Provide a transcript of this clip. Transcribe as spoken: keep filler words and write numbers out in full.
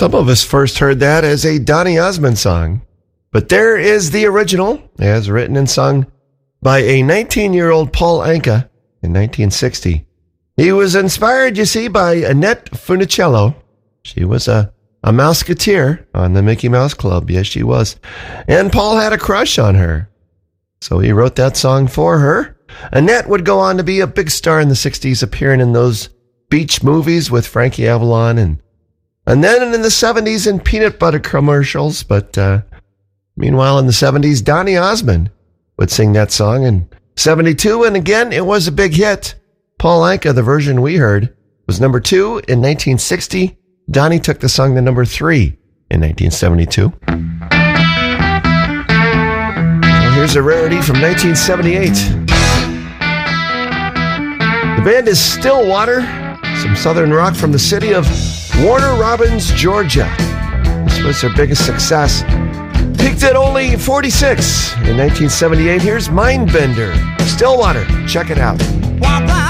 Some of us first heard that as a Donny Osmond song, but there is the original, as written and sung by a nineteen-year-old Paul Anka in nineteen sixty. He was inspired, you see, by Annette Funicello. She was a, a Mouseketeer on the Mickey Mouse Club. Yes, she was. And Paul had a crush on her, so he wrote that song for her. Annette would go on to be a big star in the sixties, appearing in those beach movies with Frankie Avalon, and and then in the seventies in peanut butter commercials. But uh, meanwhile, in the seventies, Donny Osmond would sing that song in seventy-two, and again, it was a big hit. Paul Anka, the version we heard, was number two in nineteen sixty. Donny took the song to number three in nineteen seventy-two. Well, here's a rarity from nineteen seventy-eight. The band is Stillwater, some southern rock from the city of Warner Robins, Georgia. This was their biggest success. Peaked at only forty-six in nineteen seventy-eight. Here's Mindbender. Stillwater. Check it out. Walk